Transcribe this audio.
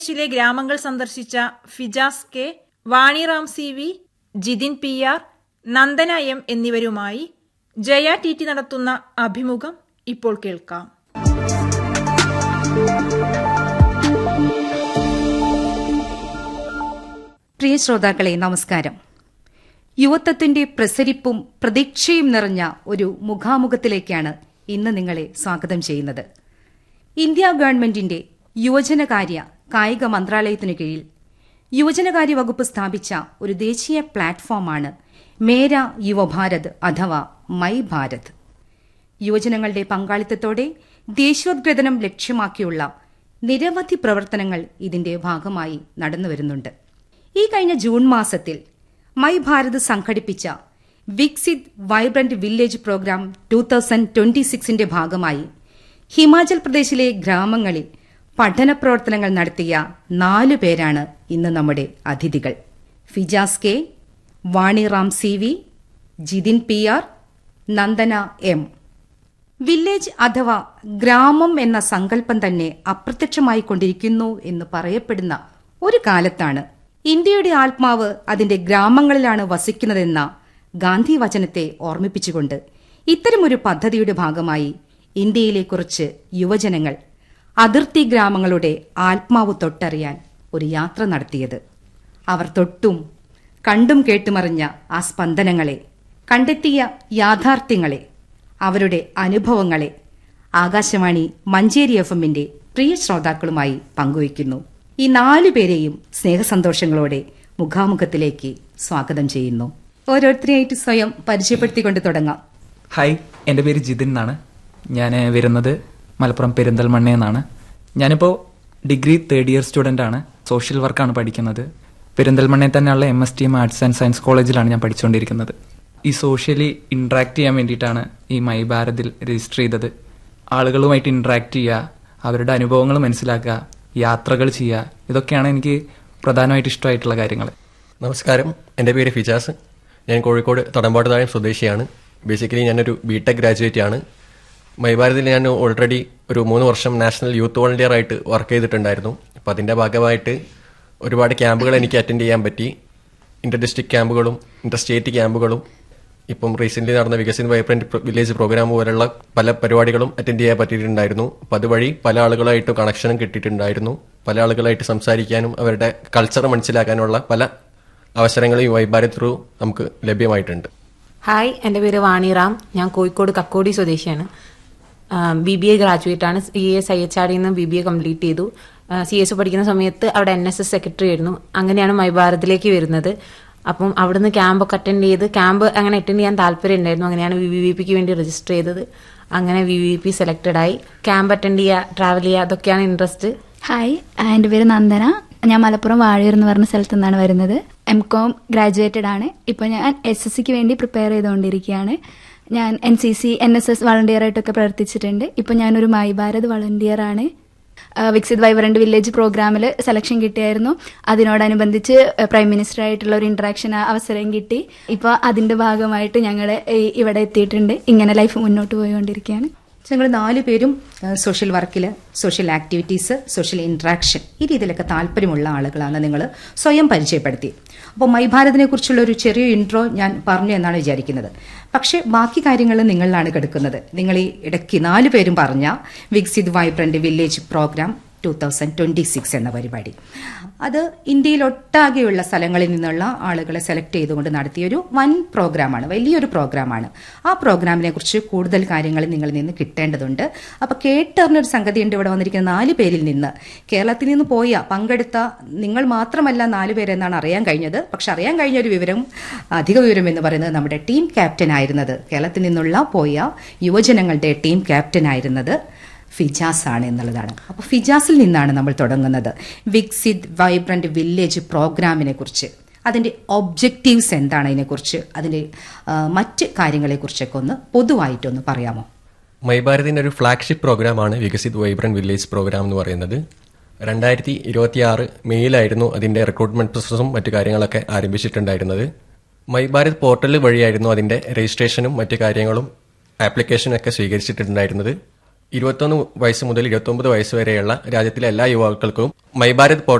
ിലെ ഗ്രാമങ്ങൾ സന്ദർശിച്ച Fijas K, Vaniram CV, Jithin PR, Nandana M എന്നിവരുമായി ജയ TT നടത്തുന്ന അഭിമുഖം ഇപ്പോൾ കേൾക്കാം. പ്രിയ ശ്രോതാക്കളെ, നമസ്കാരം. യുവത്വത്തിന്റെ പ്രസരിപ്പും പ്രതീക്ഷയും നിറഞ്ഞ ഒരു മുഖാമുഖത്തിലേക്കാണ് ഇന്ന് നിങ്ങളെ സ്വാഗതം ചെയ്യുന്നത്. ഇന്ത്യ ഗവൺമെന്റിന്റെ യുവജനകാര്യ കായിക മന്ത്രാലയത്തിനു കീഴിൽ യുവജനകാര്യ വകുപ്പ് സ്ഥാപിച്ച ഒരു ദേശീയ പ്ലാറ്റ്ഫോമാണ് മേര യുവഭാരത് അഥവാ മൈ ഭാരത്. യുവജനങ്ങളുടെ പങ്കാളിത്തത്തോടെ ദേശീയോദ്ഗ്രഥനം ലക്ഷ്യമാക്കിയുള്ള നിരവധി പ്രവർത്തനങ്ങൾ ഇതിന്റെ ഭാഗമായി നടന്നുവരുന്നുണ്ട്. ഈ കഴിഞ്ഞ ജൂൺ മാസത്തിൽ മൈ ഭാരത് സംഘടിപ്പിച്ച വികസിത് വൈബ്രന്റ് വില്ലേജ് പ്രോഗ്രാം 2026ന്റെ ഭാഗമായി ഹിമാചൽ പ്രദേശിലെ ഗ്രാമങ്ങളിൽ പഠന പ്രവർത്തനങ്ങൾ നടത്തിയ 4 പേരാണ് ഇന്ന് നമ്മുടെ അതിഥികൾ. Fijas K, Vaniram CV, Jithin PR, Nandana M. Village അഥവാ ഗ്രാമം എന്ന സങ്കല്പം തന്നെ അപ്രത്യക്ഷമായി കൊണ്ടിരിക്കുന്നു എന്ന് പറയപ്പെടുന്ന ഒരു കാലത്താണ് ഇന്ത്യയുടെ ആത്മാവ് അതിന്റെ ഗ്രാമങ്ങളിലാണ് വസിക്കുന്നതെന്ന ഗാന്ധി വചനത്തെ ഓർമ്മിപ്പിച്ചുകൊണ്ട് ഇത്തരമൊരു പദ്ധതിയുടെ ഭാഗമായി ഇന്ത്യയിലെ കുറച്ച് യുവജനങ്ങൾ അതിർത്തി ഗ്രാമങ്ങളുടെ ആത്മാവ് തൊട്ടറിയാൻ ഒരു യാത്ര നടത്തിയത്. അവർ തൊട്ടും കണ്ടും കേട്ടുമറിഞ്ഞ ആ സ്പന്ദനങ്ങളെ, കണ്ടെത്തിയ യാഥാർത്ഥ്യങ്ങളെ, അവരുടെ അനുഭവങ്ങളെ ആകാശവാണി മഞ്ചേരി FM-ന്റെ പ്രിയ ശ്രോതാക്കളുമായി പങ്കുവയ്ക്കുന്നു. ഈ 4 പേരെയും സ്നേഹസന്തോഷങ്ങളോടെ മുഖാമുഖത്തിലേക്ക് സ്വാഗതം ചെയ്യുന്നു. ഓരോരുത്തരെയായിട്ട് സ്വയം പരിചയപ്പെടുത്തിക്കൊണ്ട് തുടങ്ങാം. ഹായ്, എൻ്റെ പേര് ജിതിൻ എന്നാണ്. ഞാൻ വരുന്നത് മലപ്പുറം പെരിന്തൽമണ്ണയിൽ നിന്നാണ്. ഞാനിപ്പോൾ ഡിഗ്രി 3rd ഇയർ സ്റ്റുഡൻ്റ് ആണ്. സോഷ്യൽ വർക്കാണ് പഠിക്കുന്നത്. പെരിന്തൽമണ്ണയിൽ തന്നെയുള്ള MSTM ആർട്സ് ആൻഡ് സയൻസ് കോളേജിലാണ് ഞാൻ പഠിച്ചുകൊണ്ടിരിക്കുന്നത്. ഈ സോഷ്യലി ഇൻട്രാക്ട് ചെയ്യാൻ വേണ്ടിയിട്ടാണ് ഈ മൈ ഭാരതിൽ രജിസ്റ്റർ ചെയ്തത്. ആളുകളുമായിട്ട് ഇൻട്രാക്ട് ചെയ്യുക, അവരുടെ അനുഭവങ്ങൾ മനസ്സിലാക്കുക, യാത്രകൾ ചെയ്യുക, ഇതൊക്കെയാണ് എനിക്ക് പ്രധാനമായിട്ട് ഇഷ്ടമായിട്ടുള്ള കാര്യങ്ങൾ. നമസ്കാരം, എൻ്റെ പേര് ഫിജാസ്. ഞാൻ കോഴിക്കോട് തടമ്പാട്ടുതാഴം സ്വദേശിയാണ്. ബേസിക്കലി ഞാനൊരു BTech ഗ്രാജുവേറ്റ് ആണ്. മൈ ഭാരതിൽ ഞാൻ ഓൾറെഡി ഒരു 3 വർഷം നാഷണൽ യൂത്ത് വോളണ്ടിയർ ആയിട്ട് വർക്ക് ചെയ്തിട്ടുണ്ടായിരുന്നു. അപ്പോൾ അതിൻ്റെ ഭാഗമായിട്ട് ഒരുപാട് ക്യാമ്പുകൾ എനിക്ക് അറ്റൻഡ് ചെയ്യാൻ പറ്റി. ഇന്റർ ഡിസ്ട്രിക്ട് ക്യാമ്പുകളും ഇന്റർ സ്റ്റേറ്റ് ക്യാമ്പുകളും ഇപ്പം റീസെൻ്റ്ലി നടന്ന വികസിത് വൈബ്രന്റ് വില്ലേജ് പ്രോഗ്രാം പോലുള്ള പല പരിപാടികളും അറ്റൻഡ് ചെയ്യാൻ പറ്റിയിട്ടുണ്ടായിരുന്നു. അപ്പോൾ അതുവഴി പല ആളുകളായിട്ടും കണക്ഷനും കിട്ടിയിട്ടുണ്ടായിരുന്നു. പല ആളുകളായിട്ട് സംസാരിക്കാനും അവരുടെ കൾച്ചർ മനസ്സിലാക്കാനുള്ള പല അവസരങ്ങളും ഈ മൈ ഭാരത് ത്രൂ നമുക്ക് ലഭ്യമായിട്ടുണ്ട്. ഹായ്, എൻ്റെ പേര് വാണിറാം. ഞാൻ കോഴിക്കോട് കക്കോടി സ്വദേശിയാണ്. BBA ഗ്രാജുവേറ്റ് ആണ്. CAS IHRD നിന്ന് BBA കംപ്ലീറ്റ് ചെയ്തു. CS പഠിക്കുന്ന സമയത്ത് അവിടെ NSS സെക്രട്ടറി ആയിരുന്നു. അങ്ങനെയാണ് മൈ ഭാരതിലേക്ക് വരുന്നത്. അപ്പം അവിടുന്ന് ക്യാമ്പൊക്കെ അറ്റൻഡ് ചെയ്ത് അങ്ങനെ അറ്റൻഡ് ചെയ്യാൻ താല്പര്യം ഉണ്ടായിരുന്നു. അങ്ങനെയാണ് VVPക്ക് വേണ്ടി രജിസ്റ്റർ ചെയ്തത്. അങ്ങനെ VVP സെലക്റ്റഡ് ആയി. ക്യാമ്പ് അറ്റൻഡ് ചെയ്യുക, ട്രാവൽ ചെയ്യുക, അതൊക്കെയാണ് ഇൻട്രസ്റ്റ്. ഹായ്, എൻ്റെ പേര് നന്ദന. ഞാൻ മലപ്പുറം വാഴയൂർ എന്ന് പറഞ്ഞ സ്ഥലത്തു നിന്നാണ് വരുന്നത്. MCOM ഗ്രാജുവേറ്റഡ് ആണ്. ഇപ്പോൾ ഞാൻ SSCക്ക് വേണ്ടി പ്രിപ്പയർ ചെയ്തുകൊണ്ടിരിക്കുകയാണ്. ഞാൻ NCC NSS വളണ്ടിയർ ആയിട്ടൊക്കെ പ്രവർത്തിച്ചിട്ടുണ്ട്. ഇപ്പോൾ ഞാനൊരു മൈ ഭാരത് വളണ്ടിയർ ആണ്. വികസിത് വൈബ്രന്റ് വില്ലേജ് പ്രോഗ്രാമിൽ സെലക്ഷൻ കിട്ടിയായിരുന്നു. അതിനോടനുബന്ധിച്ച് പ്രൈം മിനിസ്റ്റർ ആയിട്ടുള്ള ഒരു ഇന്ററാക്ഷൻ അവസരം കിട്ടി. ഇപ്പോൾ അതിന്റെ ഭാഗമായിട്ട് ഞങ്ങൾ ഇവിടെ എത്തിയിട്ടുണ്ട്. ഇങ്ങനെ ലൈഫ് മുന്നോട്ട് പോയിക്കൊണ്ടിരിക്കുകയാണ്. ഞങ്ങൾ 4 പേരും സോഷ്യൽ വർക്കിൽ, സോഷ്യൽ ആക്ടിവിറ്റീസ്, സോഷ്യൽ ഇന്ററാക്ഷൻ, ഈ രീതിയിലൊക്കെ താല്പര്യമുള്ള ആളുകളാണ് നിങ്ങൾ സ്വയം പരിചയപ്പെടുത്തി. അപ്പോൾ മൈ ഭാരതിനെ കുറിച്ചുള്ള ഒരു ചെറിയ ഇൻട്രോ ഞാൻ പറഞ്ഞു എന്നാണ് വിചാരിക്കുന്നത്. പക്ഷേ ബാക്കി കാര്യങ്ങൾ നിങ്ങളിലാണ് കിടക്കുന്നത്. നിങ്ങൾ ഈ ഇടയ്ക്ക് 4 പേരും പറഞ്ഞ വികസിത് വൈബ്രന്റ് വില്ലേജ് പ്രോഗ്രാം 2026 എന്ന പരിപാടി, അത് ഇന്ത്യയിലൊട്ടാകെയുള്ള സ്ഥലങ്ങളിൽ നിന്നുള്ള ആളുകളെ സെലക്ട് ചെയ്തുകൊണ്ട് നടത്തിയൊരു വൻ പ്രോഗ്രാമാണ്, വലിയൊരു പ്രോഗ്രാമാണ്. ആ പ്രോഗ്രാമിനെ കുറിച്ച് കൂടുതൽ കാര്യങ്ങൾ നിങ്ങളിൽ നിന്ന് കിട്ടേണ്ടതുണ്ട്. അപ്പോൾ കേട്ടറിഞ്ഞൊരു സംഗതിയുണ്ട്. ഇവിടെ വന്നിരിക്കുന്ന 4 പേരിൽ നിന്ന് കേരളത്തിൽ നിന്ന് പങ്കെടുത്ത നിങ്ങൾ മാത്രമല്ല 4 പേരെന്നാണ് അറിയാൻ കഴിഞ്ഞത്. പക്ഷെ അറിയാൻ കഴിഞ്ഞ ഒരു വിവരം, അധിക വിവരം എന്ന് പറയുന്നത് നമ്മുടെ ടീം ക്യാപ്റ്റൻ ആയിരുന്നത്, കേരളത്തിൽ നിന്നുള്ള യുവജനങ്ങളുടെ ടീം ക്യാപ്റ്റൻ ആയിരുന്നത് ഫിജാസ് ആണ് എന്നുള്ളതാണ്. അപ്പോൾ ഫിജാസിൽ നിന്നാണ് നമ്മൾ തുടങ്ങുന്നത്. വികസിത് വൈബ്രന്റ് വില്ലേജ് പ്രോഗ്രാമിനെ കുറിച്ച്, അതിന്റെ ഒബ്ജക്റ്റീവ്സ് എന്താണ്, അതിനെക്കുറിച്ച്, അതിന്റെ മറ്റ് കാര്യങ്ങളെക്കുറിച്ചൊക്കെ ഒന്ന് പൊതുവായിട്ടൊന്ന് പറയാമോ? മൈ ഭാരതിന്റെ ഒരു ഫ്ലാഗ്ഷിപ്പ് പ്രോഗ്രാമാണ് വികസിത് വൈബ്രന്റ് വില്ലേജ് പ്രോഗ്രാം എന്ന് പറയുന്നത്. 2026 മെയ്യിലായിരുന്നു അതിന്റെ റിക്രൂട്ട്മെന്റ് പ്രോസസ്സും മറ്റു കാര്യങ്ങളൊക്കെ ആരംഭിച്ചിട്ടുണ്ടായിരുന്നത്. മൈ ഭാരത് പോർട്ടൽ വഴിയായിരുന്നു അതിന്റെ രജിസ്ട്രേഷനും മറ്റു കാര്യങ്ങളും ആപ്ലിക്കേഷനൊക്കെ സ്വീകരിച്ചിട്ടുണ്ടായിരുന്നത്. 21 വയസ്സ് മുതൽ 29 വയസ്സ് വരെയുള്ള രാജ്യത്തിലെ എല്ലാ യുവാക്കൾക്കും മൈ ഭാരത്